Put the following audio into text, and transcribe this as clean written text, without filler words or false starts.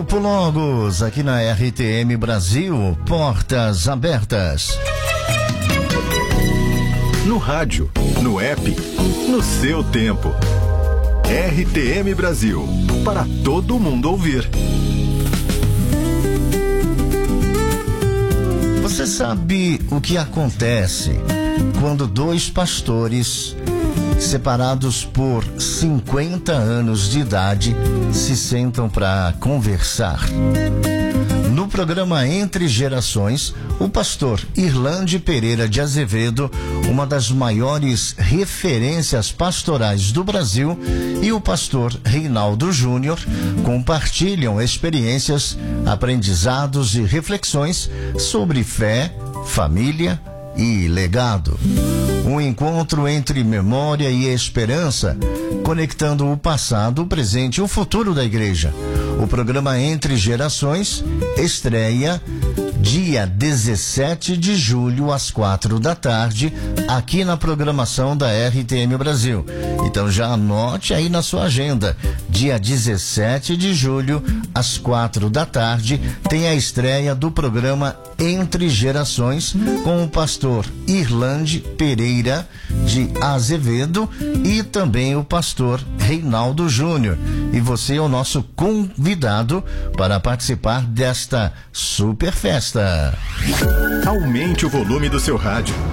Grupo Logos, aqui na RTM Brasil, portas abertas. No rádio, no app, no seu tempo. RTM Brasil, para todo mundo ouvir. Você sabe o que acontece quando dois pastores, separados por 50 anos de idade, se sentam para conversar? No programa Entre Gerações, o pastor Irlande Pereira de Azevedo, uma das maiores referências pastorais do Brasil, e o pastor Reinaldo Júnior compartilham experiências, aprendizados e reflexões sobre fé, família e legado. Um encontro entre memória e esperança, conectando o passado, o presente e o futuro da igreja. O programa Entre Gerações estreia dia 17 de julho às 16h, aqui na programação da RTM Brasil. Então já anote aí na sua agenda. Dia 17 de julho às 16h tem a estreia do programa Entre Gerações com o pastor Irlande Pereira de Azevedo e também o pastor Reinaldo Júnior. E você é o nosso convidado para participar desta super festa. Aumente o volume do seu rádio.